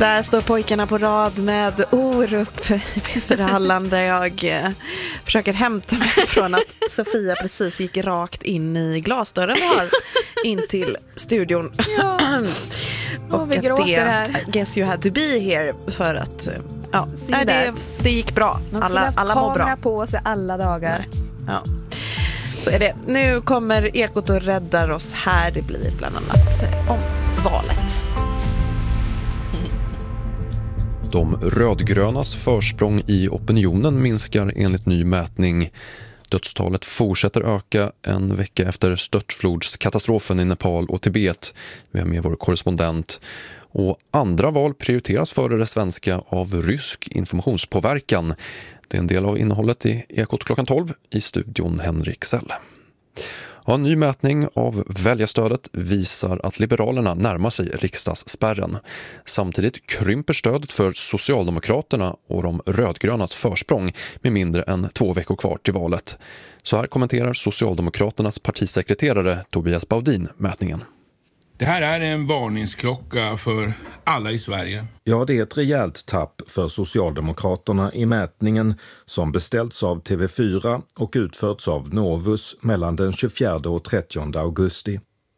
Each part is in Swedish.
Där står pojkarna på rad med Orup förhallan där jag försöker hämta mig från att Sofia precis gick rakt in i glasdörren vi har in till studion. Ja. Och vi att gråter det, här. I guess you had to be here för att det gick bra. Man skulle haft alla mår bra. kamera på sig alla dagar. Nej. Ja. Så är det. Nu kommer Ekot och räddar oss här. Det blir bland annat om valet. De rödgrönas försprång i opinionen minskar enligt ny mätning. Dödstalet fortsätter öka en vecka efter störtflodskatastrofen i Nepal och Tibet. Vi har med vår korrespondent. Och andra val prioriteras före det svenska av rysk informationspåverkan. Det är en del av innehållet i Ekot klockan 12 i studion Henrik Sell. En ny mätning av väljarstödet visar att Liberalerna närmar sig riksdagsspärren. Samtidigt krymper stödet för Socialdemokraterna och de rödgrönas försprång med mindre än 2 veckor kvar till valet. Så här kommenterar Socialdemokraternas partisekreterare Tobias Baudin mätningen. Det här är en varningsklocka för alla i Sverige. Ja, det är ett rejält tapp för Socialdemokraterna i mätningen som beställts av TV4 och utförts av Novus mellan den 24 och 30 augusti.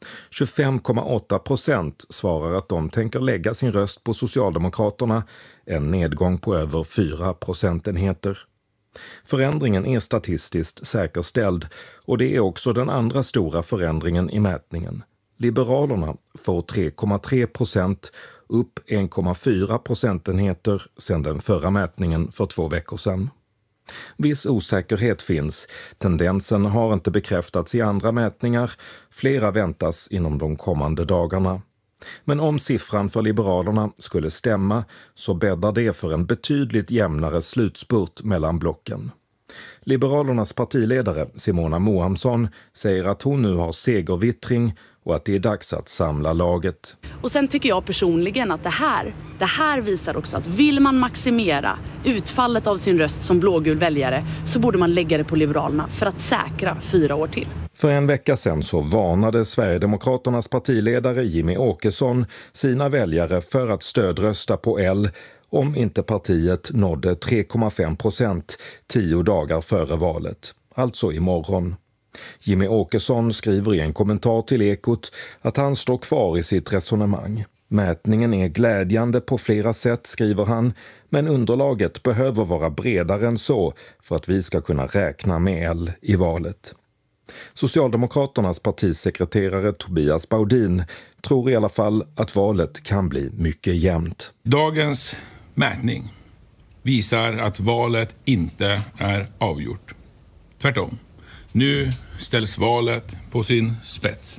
25,8% svarar att de tänker lägga sin röst på Socialdemokraterna, en nedgång på över 4 procentenheter. Förändringen är statistiskt säkerställd och det är också den andra stora förändringen i mätningen. Liberalerna får 3,3%, upp 1,4 procentenheter sedan den förra mätningen för 2 veckor sedan. Viss osäkerhet finns. Tendensen har inte bekräftats i andra mätningar. Flera väntas inom de kommande dagarna. Men om siffran för Liberalerna skulle stämma så bäddar det för en betydligt jämnare slutspurt mellan blocken. Liberalernas partiledare Simona Mohamsson säger att hon nu har segervittring och att det är dags att samla laget. Och sen tycker jag personligen att det här visar också att vill man maximera utfallet av sin röst som blågul väljare så borde man lägga det på Liberalerna för att säkra 4 år till. För en vecka sedan så varnade Sverigedemokraternas partiledare Jimmie Åkesson sina väljare för att stödrösta på L om inte partiet nådde 3,5% 10 dagar före valet, alltså imorgon. Jimmie Åkesson skriver i en kommentar till Ekot att han står kvar i sitt resonemang. Mätningen är glädjande på flera sätt, skriver han, men underlaget behöver vara bredare än så för att vi ska kunna räkna med L i valet. Socialdemokraternas partisekreterare Tobias Baudin tror i alla fall att valet kan bli mycket jämnt. Dagens mätning visar att valet inte är avgjort. Tvärtom. Nu ställs valet på sin spets.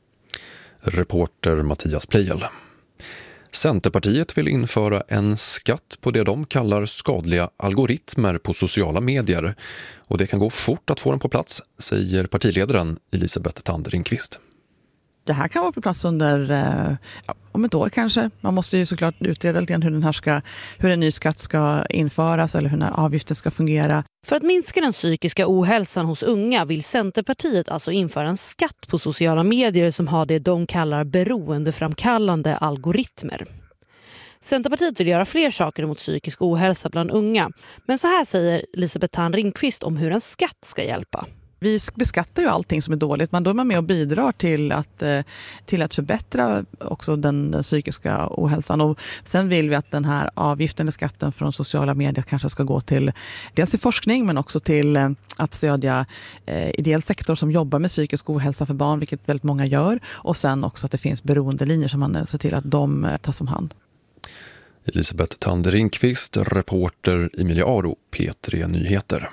Reporter Mattias Plejel. Centerpartiet vill införa en skatt på det de kallar skadliga algoritmer på sociala medier. Och det kan gå fort att få den på plats, säger partiledaren Elisabeth Thand Ringqvist. Det här kan vara på plats under om ett år kanske. Man måste ju såklart utreda lite grann hur en ny skatt ska införas eller hur den här avgiften ska fungera. För att minska den psykiska ohälsan hos unga vill Centerpartiet alltså införa en skatt på sociala medier som har det de kallar beroendeframkallande algoritmer. Centerpartiet vill göra fler saker mot psykisk ohälsa bland unga. Men så här säger Elisabeth Thand Ringqvist om hur en skatt ska hjälpa. Vi beskattar ju allting som är dåligt, men då är man med och bidrar till att förbättra också den psykiska ohälsan. Och sen vill vi att den här avgiften eller skatten från sociala medier kanske ska gå till dels till forskning men också till att stödja ideell sektor som jobbar med psykisk ohälsa för barn, vilket väldigt många gör. Och sen också att det finns beroendelinjer som man ser till att de tas om hand. Elisabeth Thand Ringqvist, reporter Emilia Aro, P3 Nyheter.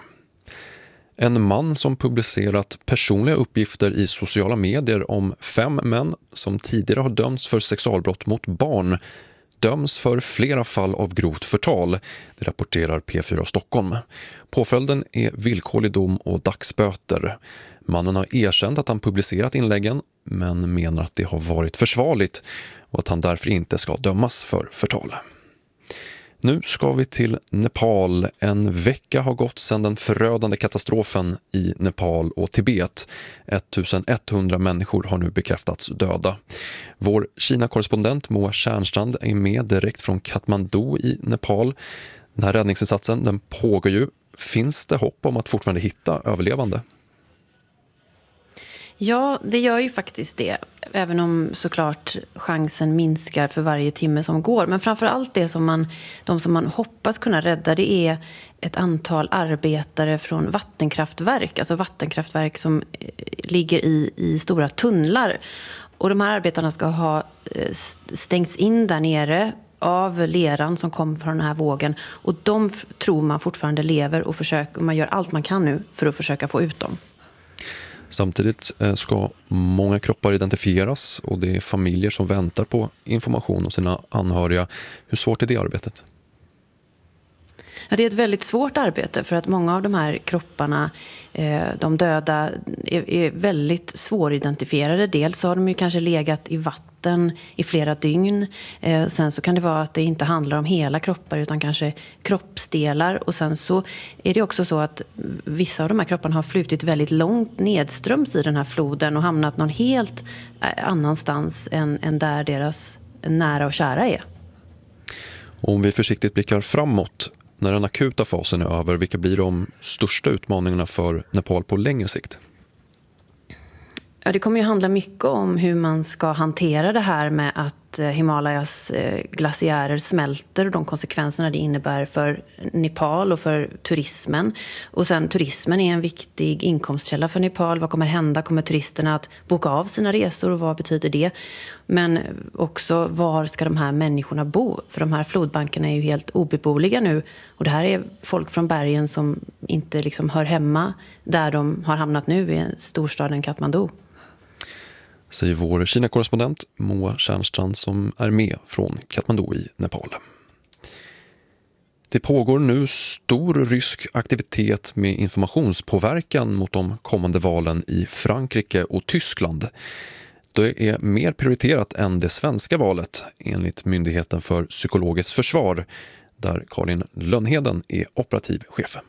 En man som publicerat personliga uppgifter i sociala medier om 5 män som tidigare har dömts för sexualbrott mot barn döms för flera fall av grovt förtal, det rapporterar P4 Stockholm. Påföljden är villkorlig dom och dagsböter. Mannen har erkänt att han publicerat inläggen men menar att det har varit försvarligt och att han därför inte ska dömas för förtal. Nu ska vi till Nepal. En vecka har gått sedan den förödande katastrofen i Nepal och Tibet. 1100 människor har nu bekräftats döda. Vår Kina-korrespondent Moa Tjärnstrand är med direkt från Kathmandu i Nepal. Den här räddningsinsatsen, den pågår ju. Finns det hopp om att fortfarande hitta överlevande? Ja, det gör ju faktiskt det. Även om såklart chansen minskar för varje timme som går. Men framförallt de som man hoppas kunna rädda, det är ett antal arbetare från vattenkraftverk. Alltså vattenkraftverk som ligger i stora tunnlar. Och de här arbetarna ska ha stängts in där nere av leran som kom från den här vågen. Och de tror man fortfarande lever och man gör allt man kan nu för att försöka få ut dem. Samtidigt ska många kroppar identifieras och det är familjer som väntar på information om sina anhöriga. Hur svårt är det arbetet? Ja, det är ett väldigt svårt arbete för att många av de här kropparna, de döda, är väldigt svåridentifierade. Dels har de ju kanske legat i vatten i flera dygn. Sen så kan det vara att det inte handlar om hela kroppar utan kanske kroppsdelar. Och sen så är det också så att vissa av de här kropparna har flutit väldigt långt nedströms i den här floden och hamnat någon helt annanstans än där deras nära och kära är. Om vi försiktigt blickar framåt, när den akuta fasen är över, vilka blir de största utmaningarna för Nepal på längre sikt? Ja, det kommer ju handla mycket om hur man ska hantera det här med att Himalayas glaciärer smälter och de konsekvenserna det innebär för Nepal och för turismen. Och sen turismen är en viktig inkomstkälla för Nepal. Vad kommer hända? Kommer turisterna att boka av sina resor och vad betyder det? Men också var ska de här människorna bo? För de här flodbankerna är ju helt obeboeliga nu. Och det här är folk från bergen som inte liksom hör hemma där de har hamnat nu i storstaden Kathmandu. Säger vår Kina-korrespondent Moa Tjärnstrand som är med från Kathmandu i Nepal. Det pågår nu stor rysk aktivitet med informationspåverkan mot de kommande valen i Frankrike och Tyskland. Det är mer prioriterat än det svenska valet enligt Myndigheten för psykologiskt försvar där Karin Lönnheden är operativ chef.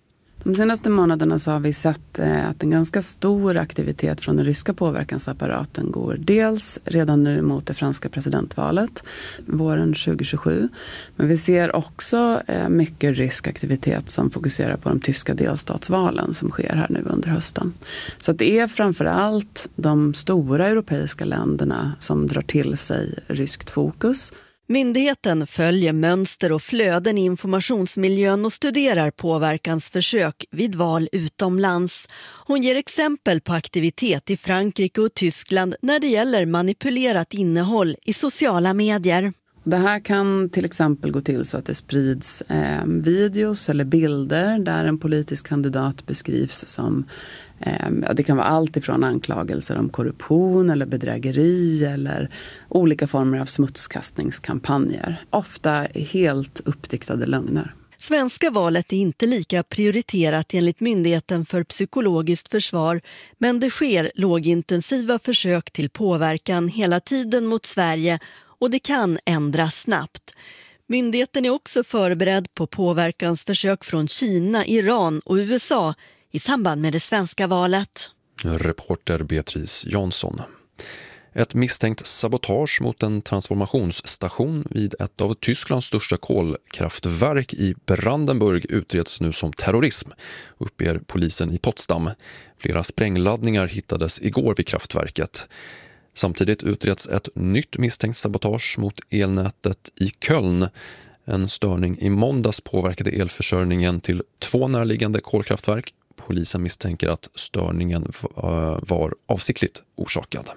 De senaste månaderna så har vi sett att en ganska stor aktivitet från den ryska påverkansapparaten går dels redan nu mot det franska presidentvalet våren 2027. Men vi ser också mycket rysk aktivitet som fokuserar på de tyska delstatsvalen som sker här nu under hösten. Så att det är framförallt de stora europeiska länderna som drar till sig ryskt fokus. Myndigheten följer mönster och flöden i informationsmiljön och studerar påverkansförsök vid val utomlands. Hon ger exempel på aktivitet i Frankrike och Tyskland när det gäller manipulerat innehåll i sociala medier. Det här kan till exempel gå till så att det sprids videos eller bilder där en politisk kandidat beskrivs som det kan vara allt ifrån anklagelser om korruption eller bedrägeri eller olika former av smutskastningskampanjer. Ofta helt uppdiktade lögner. Svenska valet är inte lika prioriterat enligt Myndigheten för psykologiskt försvar, men det sker lågintensiva försök till påverkan hela tiden mot Sverige och det kan ändras snabbt. Myndigheten är också förberedd på påverkansförsök från Kina, Iran och USA i samband med det svenska valet. Reporter Beatrice Jansson. Ett misstänkt sabotage mot en transformationsstation vid ett av Tysklands största kolkraftverk i Brandenburg utreds nu som terrorism, uppger polisen i Potsdam. Flera sprängladdningar hittades igår vid kraftverket. Samtidigt utreds ett nytt misstänkt sabotage mot elnätet i Köln. En störning i måndags påverkade elförsörjningen till 2 närliggande kolkraftverk. Polisen misstänker att störningen var avsiktligt orsakad.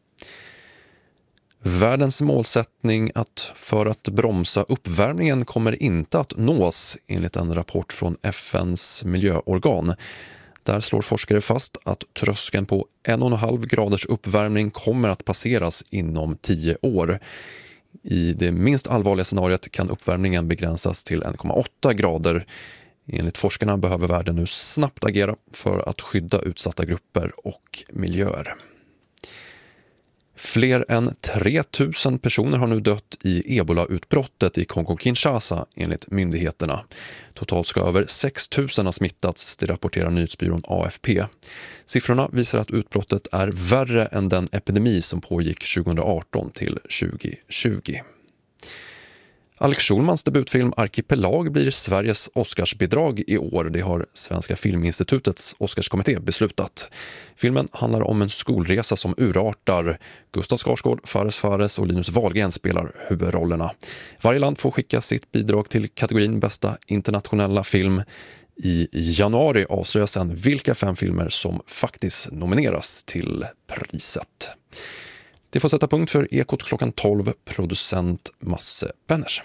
Världens målsättning för att bromsa uppvärmningen kommer inte att nås enligt en rapport från FN:s miljöorgan. Där slår forskare fast att tröskeln på 1,5 graders uppvärmning kommer att passeras inom 10 år. I det minst allvarliga scenariot kan uppvärmningen begränsas till 1,8 grader. Enligt forskarna behöver världen nu snabbt agera för att skydda utsatta grupper och miljöer. Fler än 3000 personer har nu dött i Ebola-utbrottet i Kongo-Kinshasa enligt myndigheterna. Totalt ska över 6000 ha smittats, det rapporterar nyhetsbyrån AFP. Siffrorna visar att utbrottet är värre än den epidemi som pågick 2018 till 2020. Alex Schulmans debutfilm Arkipelag blir Sveriges Oscarsbidrag i år. Det har Svenska Filminstitutets Oscarskommitté beslutat. Filmen handlar om en skolresa som urartar. Gustav Skarsgård, Fares Fares och Linus Wahlgren spelar huvudrollerna. Varje land får skicka sitt bidrag till kategorin bästa internationella film. I januari avslöjas sedan vilka 5 filmer som faktiskt nomineras till priset. Det får sätta punkt för Ekot klockan 12, producent Masse Benners.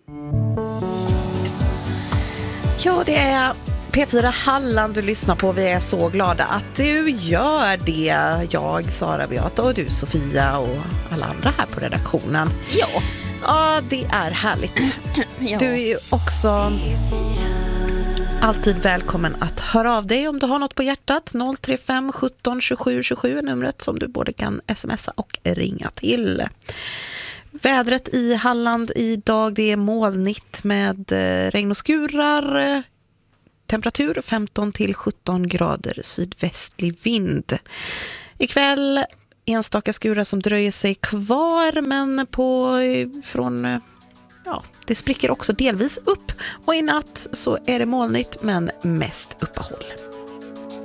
Ja, det är P4 Halland du lyssnar på. Vi är så glada att du gör det. Jag, Sara Beata och du, Sofia och alla andra här på redaktionen. Ja, det är härligt. Ja. Du är ju också alltid välkommen att höra av dig om du har något på hjärtat. 035 17 27 27 är numret som du både kan smsa och ringa till. Vädret i Halland idag, det är molnigt med regn och skurar. Temperatur 15 till 17 grader, sydvästlig vind. Ikväll enstaka skurar som dröjer sig kvar, men det spricker också delvis upp. Och i natt så är det molnigt men mest uppehåll.